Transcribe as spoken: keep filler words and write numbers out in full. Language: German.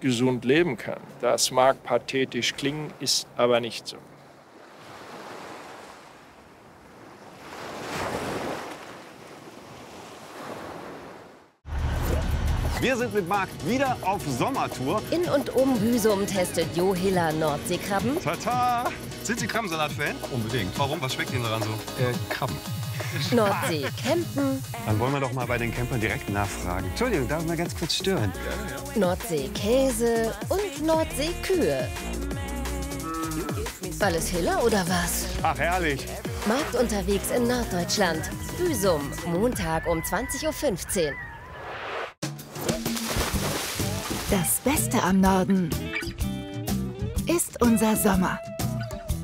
gesund leben kann. Das mag pathetisch klingen, ist aber nicht so. Wir sind mit Marc wieder auf Sommertour. In und um Büsum testet Jo Hiller Nordseekrabben. Tata! Sind Sie Krabbensalat-Fan? Unbedingt. Warum? Was schmeckt Ihnen daran so? Äh, Krabben. Nordsee campen. Dann wollen wir doch mal bei den Campern direkt nachfragen. Entschuldigung, darf ich mal ganz kurz stören? Nordsee Käse und Nordsee Kühe. Alles Hiller oder was? Ach, herrlich. Markt unterwegs in Norddeutschland. Büsum, Montag um zwanzig Uhr fünfzehn. Das Beste am Norden ist unser Sommer.